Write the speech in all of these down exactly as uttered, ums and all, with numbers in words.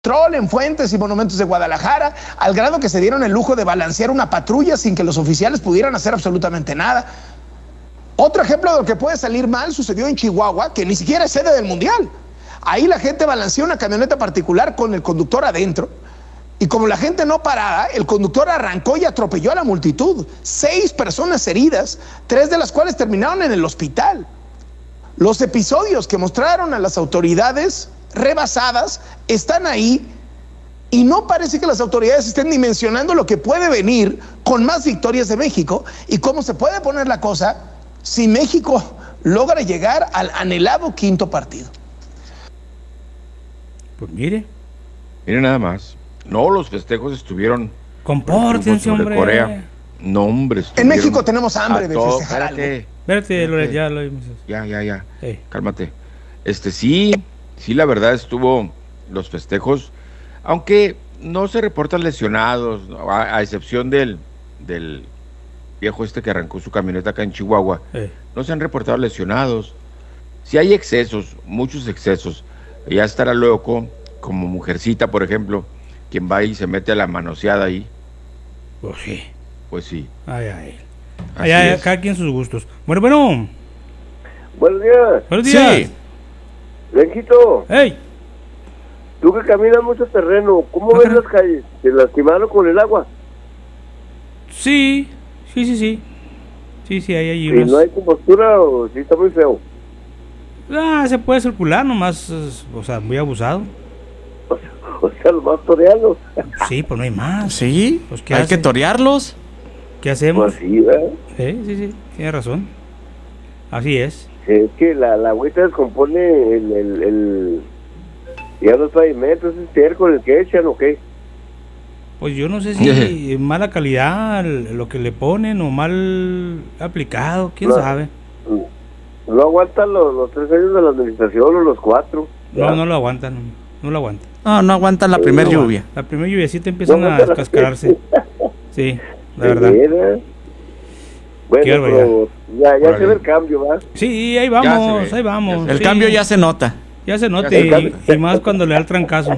control en Fuentes y Monumentos de Guadalajara, al grado que se dieron el lujo de balancear una patrulla sin que los oficiales pudieran hacer absolutamente nada. Otro ejemplo de lo que puede salir mal sucedió en Chihuahua, que ni siquiera es sede del Mundial. Ahí la gente balanceó una camioneta particular con el conductor adentro, y como la gente no paraba, el conductor arrancó y atropelló a la multitud. Seis personas heridas, tres de las cuales terminaron en el hospital. Los episodios que mostraron a las autoridades rebasadas están ahí, y no parece que las autoridades estén dimensionando lo que puede venir con más victorias de México y cómo se puede poner la cosa si México logra llegar al anhelado quinto partido. Pues mire. Mire nada más. No, los festejos estuvieron... Compórtense, hombre. Corea. No, hombre. En México tenemos hambre de todo, festejar algo. Espérate. Espérate, Loret, ya lo vimos. Ya, ya, ya. Hey. Cálmate. Este, sí, sí, la verdad estuvo los festejos, aunque no se reportan lesionados, a, a excepción del, del viejo este que arrancó su camioneta acá en Chihuahua. Hey. No se han reportado lesionados. Sí hay excesos, muchos excesos. Ya estará loco, como Mujercita, por ejemplo, quien va y se mete a la manoseada ahí. Pues sí. Pues sí. Ay, ay. Así Ay, ay, es. cada quien sus gustos. Bueno, bueno. Buenos días. Buenos días. Sí. Lenchito, Hey. tú que caminas mucho terreno, ¿cómo ves las calles? ¿Se lastimaron con el agua? Sí, sí, sí, sí. Sí, sí, hay ahí ¿Y unos... no hay compostura o sí está muy feo? Ah, se puede circular nomás, es, o sea, muy abusado. O sea, o sea los vas toreando. Sí, pues no hay más. Sí, Pues, ¿qué hay hace? que torearlos. ¿Qué hacemos? Pues sí, ¿verdad? Sí, sí, sí, tiene razón. Así es. Es que la, la agüita descompone el, el, el... Ya los pavimentos, ¿es estiércol el que echan o qué? Pues yo no sé si mala calidad lo que le ponen o mal aplicado, quién No. sabe. No aguantan los, los tres años de la administración o los cuatro. No, no lo aguantan, no, no lo aguantan. No, no aguantan la Sí, primera No lluvia. La primera lluviacita empiezan No a aguantan la- descascararse. Sí, la ¿De verdad. veras? Bueno, Qué pero ya, ya Órale. se ve el cambio, ¿va? Sí, ahí Ya vamos, se ve, ahí vamos. ya El sí. cambio ya se nota. Ya se nota, Ya se y, ve. y más cuando le da el trancazo.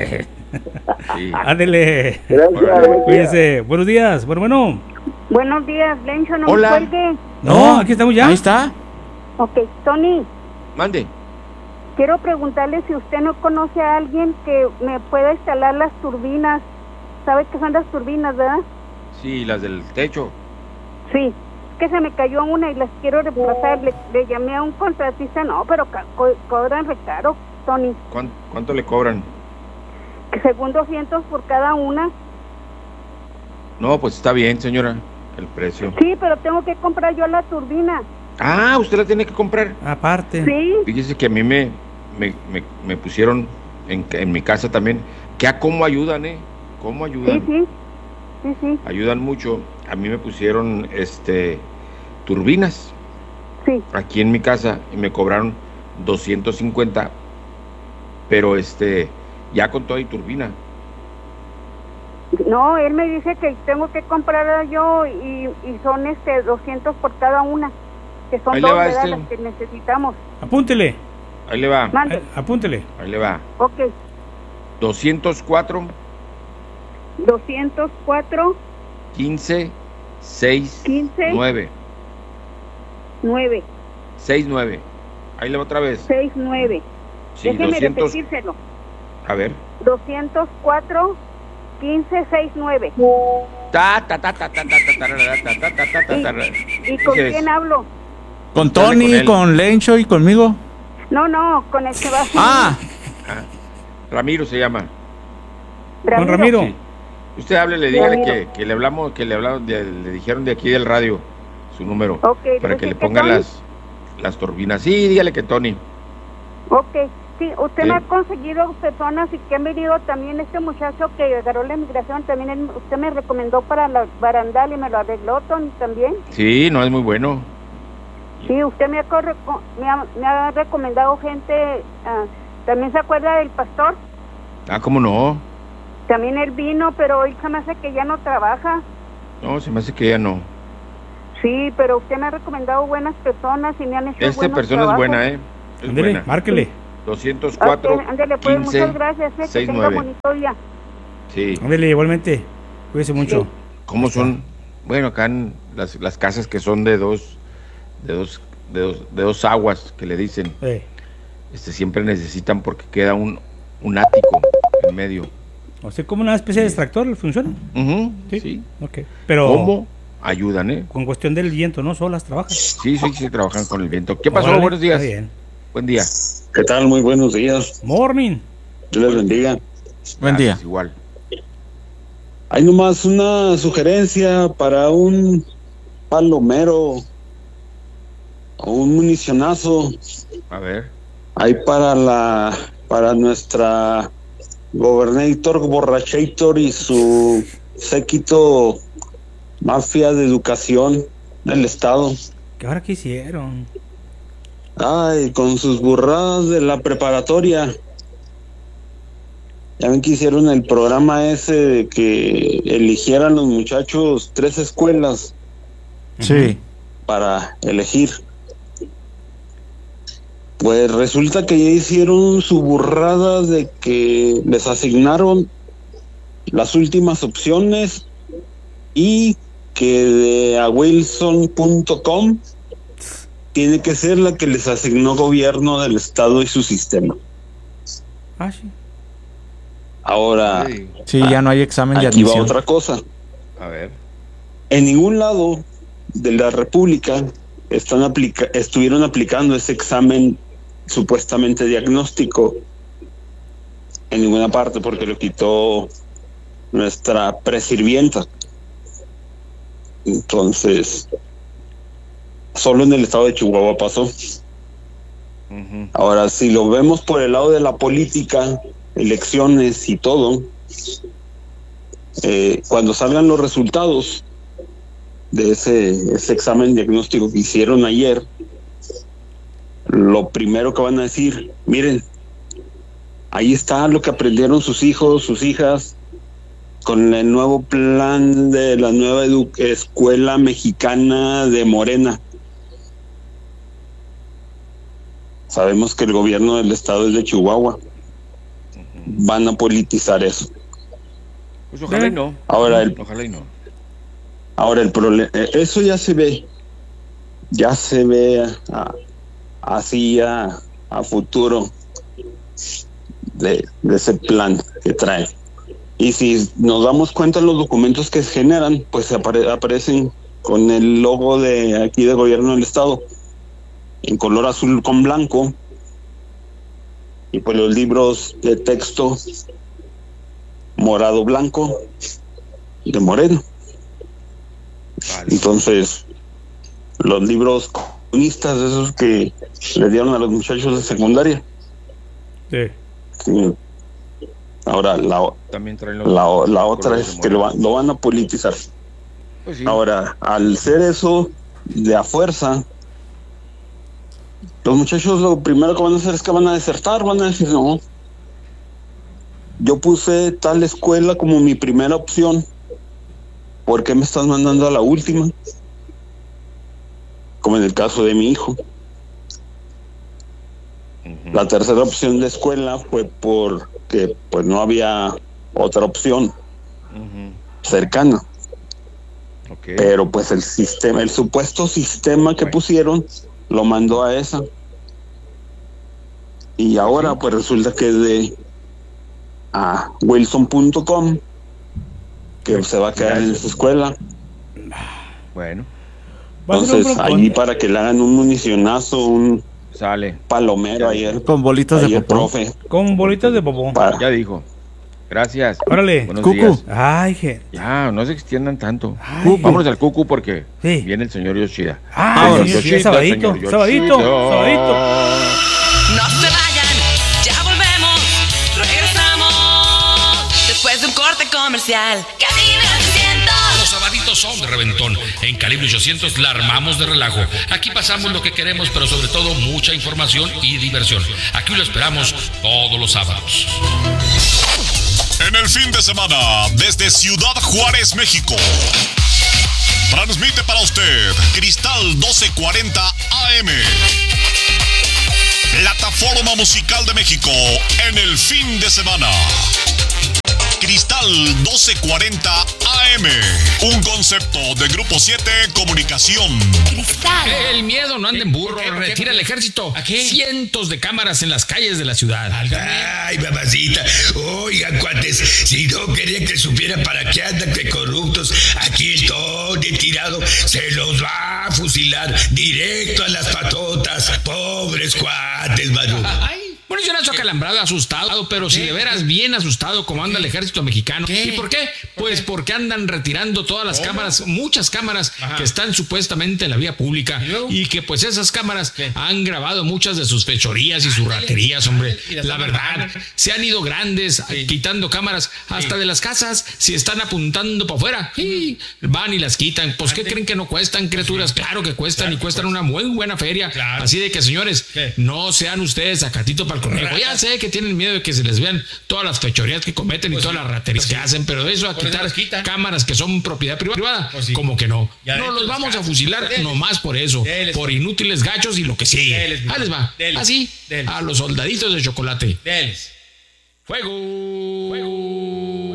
Sí. Ándele. Gracias. Órale. buen día. Cuídense. Buenos días. Bueno, bueno. Buenos días, Lencho, no Hola. me cuelgue. No, aquí estamos ya. Ahí está. Ok, Tony, Mande. quiero preguntarle si usted no conoce a alguien que me pueda instalar las turbinas. ¿Sabe qué son las turbinas, verdad? Sí, las del techo. Sí, es que se me cayó una y las quiero reemplazar. Le, le llamé a un contratista, no, pero ca- co- cobran re caro, Tony. ¿Cuán- ¿Cuánto le cobran? Que según doscientos por cada una. No, pues está bien, señora, el precio. Sí, pero tengo que comprar yo la turbina. Ah, usted la tiene que comprar. Aparte. Sí, Fíjese que a mí me, me, me, me pusieron en, en mi casa también, que a cómo ayudan, ¿eh? ¿Cómo ayudan? sí, sí, sí, sí, Ayudan mucho. A mí me pusieron, este, turbinas sí. aquí en mi casa y me cobraron doscientos cincuenta, pero este, ya con toda y turbina. No, él me dice que tengo que comprar yo y, y son este doscientos por cada una, que son Ahí le dos, va, ¿verdad? este. Las que necesitamos. Apúntele. Ahí le va, Mande. Eh, apúntele. ahí le va. Ok, doscientos cuatro, doscientos cuatro, quince, seis, quince, nueve, nueve, seis, nueve. Ahí le va otra vez. seis, nueve. Sí, Déjeme doscientos. repetírselo. A ver. doscientos cuatro, quince, seis, nueve. Ta, ta, ta, ta, ta, ta, ta, ta, ta, ta, ta, ta, ta, ta. ¿Y con Dices, quién hablo? Con Dale con Tony, él. con Lencho y conmigo. No, no, con el que va a ser Ah, ah, Ramiro se llama. Con Ramiro. Sí. Usted háblele, dígale Ramiro. que, que le hablamos, que le hablamos, de- le dijeron de aquí del radio su número Ok, para ¿dice que le que pongan Tony? las las turbinas. Sí, dígale que Tony. Ok, sí, usted Sí. me ha conseguido personas y que han venido también este muchacho que agarró la inmigración, también él- usted me recomendó para la barandal y me lo arregló, Tony, también. Sí, no es muy bueno. Sí, usted me ha, corre- me ha, me ha recomendado gente, ah, también se acuerda del pastor, Ah, cómo no. también él vino, pero hoy se me hace que ya no trabaja. No, se me hace que ya no. Sí, pero usted me ha recomendado buenas personas y me han hecho Esta buenos persona trabajos. es buena, ¿eh? Es Ándele, buena. márquele. doscientos cuatro, Ok, ándale, pues, quince, muchas gracias, eh, que sesenta y tenga nueve. bonito día. Sí. Ándale, igualmente. Cuídese mucho. ¿Cómo son? Bueno, acá en las, las casas que son de dos, de dos, de dos, de dos aguas que le dicen, Eh, este, siempre necesitan porque queda un, un ático en medio. o sea, como una especie de extractor, ¿funciona? Ujú, Sí. sí. Ok. Pero ¿Cómo? Ayudan, ¿eh? con cuestión del viento, ¿no? Solas trabajan. Sí, sí, sí, trabajan con el viento. ¿Qué pasó? Órale, Buenos días. está bien. Buen día. ¿Qué tal? Muy buenos días. Morning. Dios les bendiga. Buen día. Gracias, igual. Hay nomás una sugerencia para un palomero o un municionazo. A ver. Hay para la para nuestra gobernator borrachator y su séquito mafia de educación del estado. ¿Qué ahora qué hicieron? Ay, con sus burradas de la preparatoria. Ya ven que hicieron el programa ese de que eligieran los muchachos tres escuelas Sí. para elegir. Pues resulta que ya hicieron su burrada de que les asignaron las últimas opciones y que de a wilson punto com tiene que ser la que les asignó gobierno del estado y su sistema. Ah, sí. Ahora, Sí. Sí, ya no hay examen de aquí va admisión. otra cosa. A ver. En ningún lado de la República están aplica estuvieron aplicando ese examen supuestamente diagnóstico en ninguna parte porque lo quitó nuestra presirvienta. Entonces, solo en el estado de Chihuahua pasó. Ujú. Ahora, si lo vemos por el lado de la política, elecciones y todo, eh, cuando salgan los resultados de ese, ese examen diagnóstico que hicieron ayer, lo primero que van a decir, miren, ahí está lo que aprendieron sus hijos, sus hijas, con el nuevo plan de la nueva edu- escuela mexicana de Morena. Sabemos que el gobierno del estado es de Chihuahua. Van a politizar eso. Pues ojalá y no. Ahora el, Ojalá y no. ahora el problema, eso ya se ve, ya se ve a- así a, a futuro de, de ese plan que trae. Y si nos damos cuenta los documentos que se generan, pues apare- aparecen con el logo de aquí del gobierno del estado, en color azul con blanco, y pues los libros de texto morado blanco de Moreno. Vale. Entonces, los libros comunistas, esos que le dieron a los muchachos de secundaria. Sí. Sí. Ahora, la, También traen los la, la otra colores es de que lo, Morena. van- lo van a politizar. Pues sí. Ahora, al ser eso de a fuerza, los muchachos lo primero que van a hacer es que van a desertar, van a decir, no, yo puse tal escuela como mi primera opción, ¿por qué me estás mandando a la última? Como en el caso de mi hijo. Ujú. La tercera opción de escuela fue porque pues no había otra opción Ujú. cercana. Ok. Pero pues el sistema, el supuesto sistema que Bueno. pusieron lo mandó a esa. Y ahora pues resulta que de a wilson punto com que se va a quedar en esa escuela. Bueno, Va a ser un Entonces broncón. allí para que le hagan un municionazo, un sale. palomero ayer, Con bolitas de ayer popó. profe, Con bolitas de popó. para Ya dijo. Gracias. Órale. Buenos Cucu. días. Ay, je. Ya, no se extiendan tanto. Ay, Vámonos al cucu porque Sí. viene el señor Yoshida. Ah, Señor sí, sí, Yoshida, sabadito, señor sabadito, Yoshida. sabadito. No se vayan, ya volvemos, regresamos después de un corte comercial. Calibre ochocientos. Los sabaditos son de reventón. En Calibre ochocientos la armamos de relajo. Aquí pasamos lo que queremos, pero sobre todo mucha información y diversión. Aquí lo esperamos todos los sábados. En el fin de semana, desde Ciudad Juárez, México, transmite para usted Cristal doce cuarenta A M. plataforma musical de México en el fin de semana. Cristal doce cuarenta A M, un concepto de Grupo siete Comunicación. Cristal. El miedo no anda en burro, retira el ejército. ¿A qué? Cientos de cámaras en las calles de la ciudad. Ay, mamacita. Oigan, cuates, si no quería que supiera para qué andan de corruptos, aquí estoy tirado, se los va a fusilar directo a las patotas. Pobres cuates, mano. Ay. Bueno, yo nacho acalambrado, asustado, pero si de veras bien asustado como anda el ejército mexicano. ¿Qué? ¿Y por qué? Pues porque andan retirando todas las ¿Cómo? cámaras, muchas cámaras Ajá. que están supuestamente en la vía pública y, y que pues esas cámaras ¿Qué? han grabado muchas de sus fechorías y sus raterías, hombre. La verdad, se han ido grandes sí. quitando cámaras hasta sí. de las casas, si están apuntando para afuera, sí. van y las quitan. Pues ¿qué creen que no cuestan, criaturas? Claro que cuestan claro, y cuestan pues. una muy buena feria. Claro. Así de que, señores, ¿Qué? no sean ustedes acatito para el conejo. Ya sé que tienen miedo de que se les vean todas las fechorías que cometen pues y todas sí, las raterías pues que sí. hacen, pero eso a quitar cámaras que son propiedad privada, pues sí. como que no. Ya no los vamos a fusilar deles. nomás por eso, deles. por inútiles gachos y lo que sigue. Deles, Ahí les va. Deles. Así, deles. a los soldaditos de chocolate. Deles. Fuego. Fuego.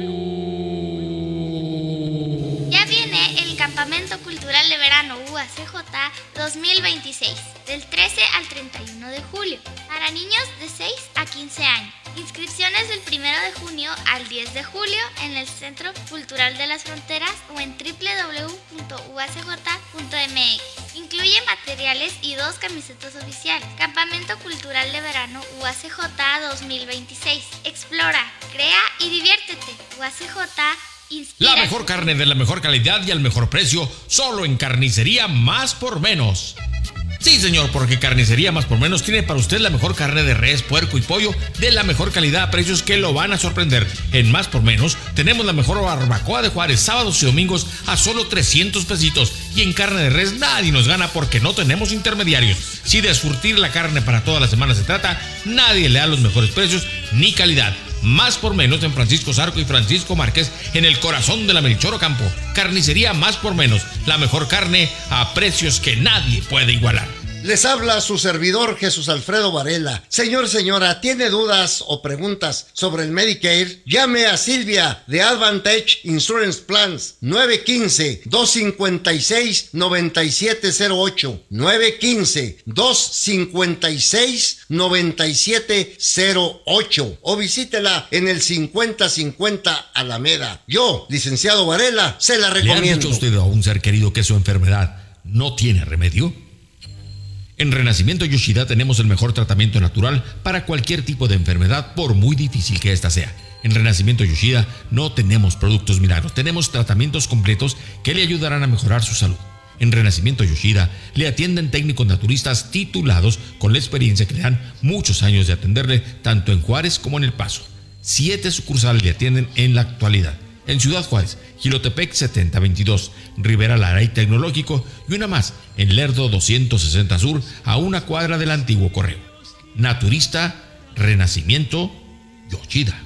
Ya viene el Campamento Cultural de Verano U A C J dos mil veintiséis, del trece al treinta y uno de julio, para niños de seis a quince años. Inscripciones del primero de junio al diez de julio en el Centro Cultural de las Fronteras o en doble u doble u doble u punto u a c j punto m x. Incluye materiales y dos camisetas oficiales. Campamento Cultural de Verano U A C J dos mil veintiséis. Explora, crea y diviértete. U A C J Inspira. La mejor carne de la mejor calidad y al mejor precio, solo en Carnicería Más por Menos. Sí, señor, porque Carnicería Más por Menos tiene para usted la mejor carne de res, puerco y pollo de la mejor calidad a precios que lo van a sorprender. En Más por Menos tenemos la mejor barbacoa de Juárez, sábados y domingos a solo trescientos pesitos. Y en carne de res nadie nos gana porque no tenemos intermediarios. Si de surtir la carne para toda la semana se trata, nadie le da los mejores precios ni calidad. Más por Menos en Francisco Zarco y Francisco Márquez, en el corazón de la Melchor Ocampo. Carnicería Más por Menos, la mejor carne a precios que nadie puede igualar. Les habla su servidor Jesús Alfredo Varela. Señor, señora, ¿tiene dudas o preguntas sobre el Medicare? Llame a Silvia de Advantage Insurance Plans nueve uno cinco, dos cinco seis, nueve siete cero ocho nueve uno cinco, dos cinco seis, nueve siete cero ocho o visítela en el cincuenta cincuenta Alameda. Yo, licenciado Varela, se la recomiendo. ¿Le han dicho usted a un ser querido que su enfermedad no tiene remedio? En Renacimiento Yoshida tenemos el mejor tratamiento natural para cualquier tipo de enfermedad, por muy difícil que ésta sea. En Renacimiento Yoshida no tenemos productos milagros, tenemos tratamientos completos que le ayudarán a mejorar su salud. En Renacimiento Yoshida le atienden técnicos naturistas titulados con la experiencia que le dan muchos años de atenderle tanto en Juárez como en El Paso. Siete sucursales le atienden en la actualidad. En Ciudad Juárez, Jilotepec setenta veintidós, Rivera Lara y Tecnológico, y una más en Lerdo doscientos sesenta Sur, a una cuadra del antiguo correo. Naturista Renacimiento Yoshida.